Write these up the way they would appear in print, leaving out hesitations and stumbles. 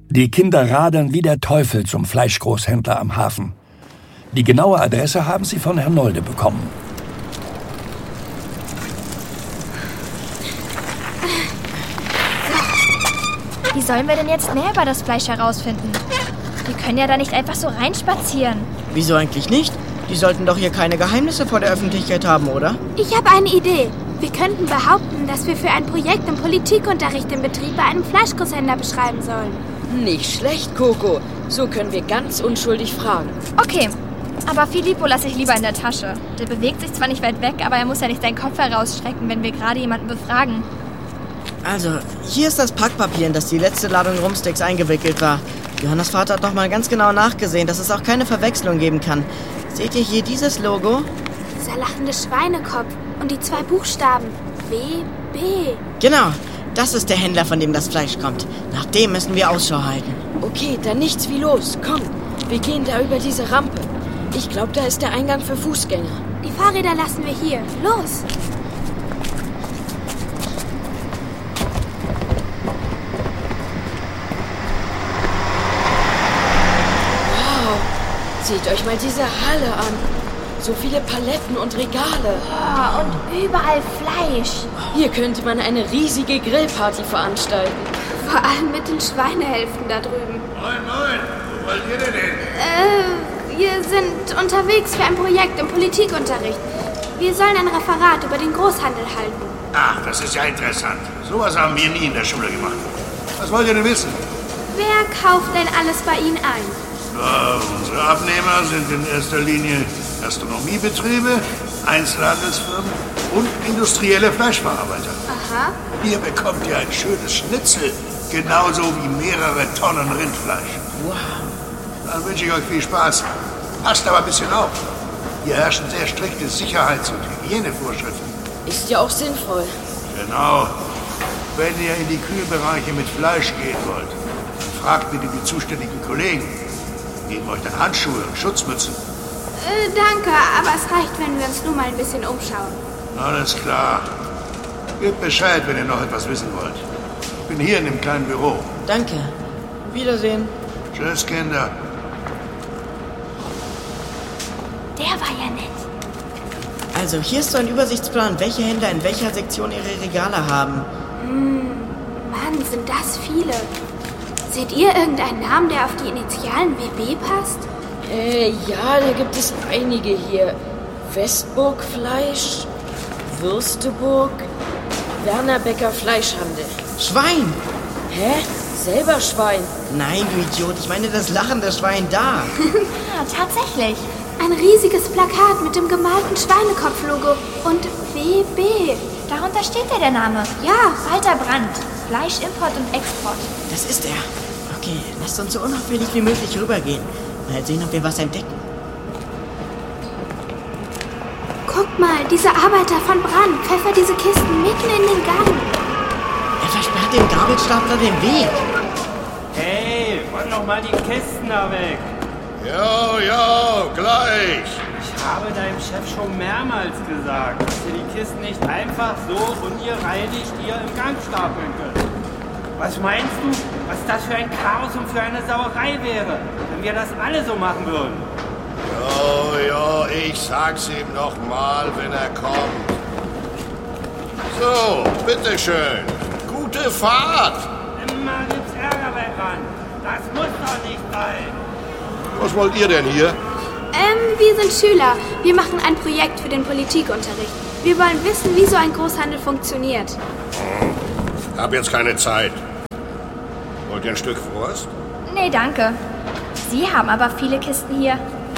Die Kinder radeln wie der Teufel zum Fleischgroßhändler am Hafen. Die genaue Adresse haben sie von Herrn Nolde bekommen. Wie sollen wir denn jetzt mehr über das Fleisch herausfinden? Wir können ja da nicht einfach so reinspazieren. Wieso eigentlich nicht? Die sollten doch hier keine Geheimnisse vor der Öffentlichkeit haben, oder? Ich habe eine Idee. Wir könnten behaupten, dass wir für ein Projekt im Politikunterricht den Betrieb bei einem Fleischgroßhändler beschreiben sollen. Nicht schlecht, Coco. So können wir ganz unschuldig fragen. Okay, aber Filippo lasse ich lieber in der Tasche. Der bewegt sich zwar nicht weit weg, aber er muss ja nicht seinen Kopf herausstrecken, wenn wir gerade jemanden befragen. Also, hier ist das Packpapier, in das die letzte Ladung Rumsticks eingewickelt war. Johannas Vater hat noch mal ganz genau nachgesehen, dass es auch keine Verwechslung geben kann. Seht ihr hier dieses Logo? Dieser lachende Schweinekopf und die 2 Buchstaben. WB. Genau, das ist der Händler, von dem das Fleisch kommt. Nach dem müssen wir Ausschau halten. Okay, dann nichts wie los. Komm, wir gehen da über diese Rampe. Ich glaube, da ist der Eingang für Fußgänger. Die Fahrräder lassen wir hier. Los! Seht euch mal diese Halle an. So viele Paletten und Regale. Oh, und überall Fleisch. Hier könnte man eine riesige Grillparty veranstalten. Vor allem mit den Schweinehälften da drüben. Moin. Wo wollt ihr denn hin? Wir sind unterwegs für ein Projekt im Politikunterricht. Wir sollen ein Referat über den Großhandel halten. Ach, das ist ja interessant. Sowas haben wir nie in der Schule gemacht. Was wollt ihr denn wissen? Wer kauft denn alles bei Ihnen ein? Unsere Abnehmer sind in erster Linie Gastronomiebetriebe, Einzelhandelsfirmen und industrielle Fleischverarbeiter. Aha. Ihr bekommt ja ein schönes Schnitzel, genauso wie mehrere Tonnen Rindfleisch. Wow. Dann wünsche ich euch viel Spaß. Passt aber ein bisschen auf. Hier herrschen sehr strikte Sicherheits- und Hygienevorschriften. Ist ja auch sinnvoll. Genau. Wenn ihr in die Kühlbereiche mit Fleisch gehen wollt, dann fragt bitte die zuständigen Kollegen. Geben euch dann Handschuhe und Schutzmützen. Danke, aber es reicht, wenn wir uns nur mal ein bisschen umschauen. Alles klar. Gebt Bescheid, wenn ihr noch etwas wissen wollt. Ich bin hier in dem kleinen Büro. Danke. Wiedersehen. Tschüss, Kinder. Der war ja nett. Also, hier ist so ein Übersichtsplan, welche Händler in welcher Sektion ihre Regale haben. Mann, sind das viele. Seht ihr irgendeinen Namen, der auf die Initialen WB passt? Ja, da gibt es einige hier. Westburg Fleisch, Würsteburg, Werner Becker Fleischhandel. Schwein! Hä? Selber Schwein. Nein, du Idiot, ich meine das lachende Schwein da. Ja, tatsächlich. Ein riesiges Plakat mit dem gemalten Schweinekopf-Logo und WB. Darunter steht ja der Name. Ja, Walter Brandt. Fleischimport und Export. Das ist er. Okay, lasst uns so unauffällig wie möglich rübergehen. Mal sehen, ob wir was entdecken. guck mal, dieser Arbeiter von Brandt pfeffert diese Kisten mitten in den Garten. Er versperrt dem Gabelstapler den Weg. Hey, räum doch mal die Kisten da weg. Ja, gleich. Ich habe deinem Chef schon mehrmals gesagt, dass ihr die Kisten nicht einfach so ungereinigt hier im Gang stapeln könnt. Was meinst du, was das für ein Chaos und für eine Sauerei wäre, wenn wir das alle so machen würden? Ja, ich sag's ihm noch mal, wenn er kommt. So, bitteschön. Gute Fahrt. Immer gibt's Ärger bei Brand. Das muss doch nicht sein. Was wollt ihr denn hier? Wir sind Schüler. Wir machen ein Projekt für den Politikunterricht. Wir wollen wissen, wie so ein Großhandel funktioniert. Hab jetzt keine Zeit. Wollt ihr ein Stück Wurst? Nee, danke. Sie haben aber viele Kisten hier.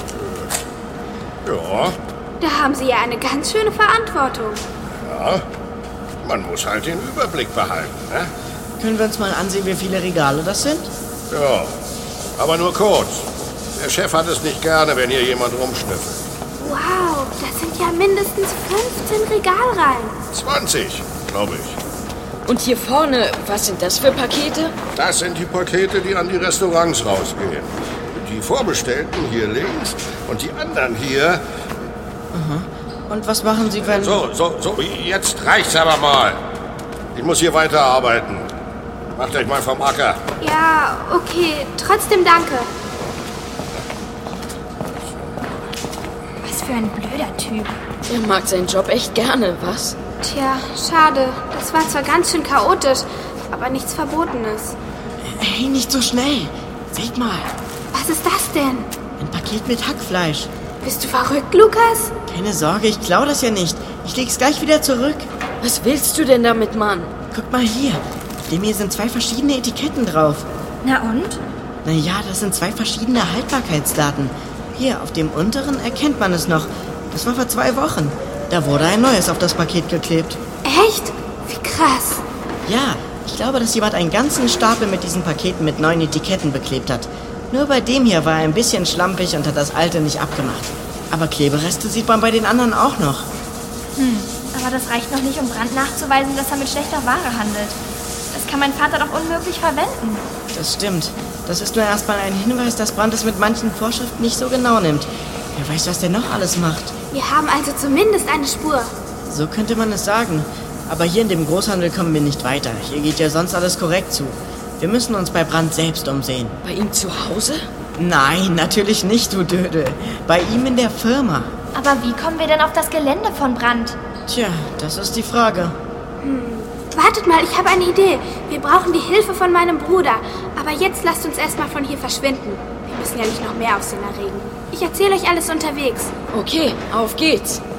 Ja, Da haben Sie ja eine ganz schöne Verantwortung. ja. Man muss halt den Überblick behalten, ne? Können wir uns mal ansehen, wie viele Regale das sind? Ja, aber nur kurz. Der Chef hat es nicht gerne, wenn hier jemand rumschnüffelt. Wow, das sind ja mindestens 15 Regalreihen. 20, glaube ich. Und hier vorne, was sind das für Pakete? Das sind die Pakete, die an die Restaurants rausgehen. Die Vorbestellten hier links und die anderen hier. Und was machen Sie, wenn... So, jetzt reicht's aber mal. Ich muss hier weiterarbeiten. Macht euch mal vom Acker. Ja, okay. Trotzdem danke. Was für ein blöder Typ. Er mag seinen Job echt gerne, was? Tja, schade. Das war zwar ganz schön chaotisch, aber nichts Verbotenes. Hey, nicht so schnell. Seht mal, Was ist das denn? ein Paket mit Hackfleisch. Bist du verrückt, Lukas? Keine Sorge, ich klau das ja nicht. Ich leg's gleich wieder zurück. Was willst du denn damit, Mann? Guck mal hier. Auf dem hier sind 2 verschiedene Etiketten drauf. Na und? Naja, das sind 2 verschiedene Haltbarkeitsdaten. Hier, auf dem unteren erkennt man es noch. Das war vor 2 Wochen. Da wurde ein neues auf das Paket geklebt. Echt? Wie krass. Ja, ich glaube, dass jemand einen ganzen Stapel mit diesen Paketen mit neuen Etiketten beklebt hat. Nur bei dem hier war er ein bisschen schlampig und hat das alte nicht abgemacht. Aber Klebereste sieht man bei den anderen auch noch. Aber das reicht noch nicht, um Brandt nachzuweisen, dass er mit schlechter Ware handelt. Das kann mein Vater doch unmöglich verwenden. Das stimmt. Das ist nur erstmal ein Hinweis, dass Brandt es mit manchen Vorschriften nicht so genau nimmt. Wer weiß, was der noch alles macht. Wir haben also zumindest eine Spur. So könnte man es sagen. Aber hier in dem Großhandel kommen wir nicht weiter. Hier geht ja sonst alles korrekt zu. Wir müssen uns bei Brandt selbst umsehen. Bei ihm zu Hause? Nein, natürlich nicht, du Dödel. Bei ihm in der Firma. Aber wie kommen wir denn auf das Gelände von Brandt? Tja, das ist die Frage. Wartet mal, ich habe eine Idee. Wir brauchen die Hilfe von meinem Bruder. Aber jetzt lasst uns erstmal von hier verschwinden. Wir müssen ja nicht noch mehr Aufsehen erregen. Ich erzähle euch alles unterwegs. Okay, auf geht's.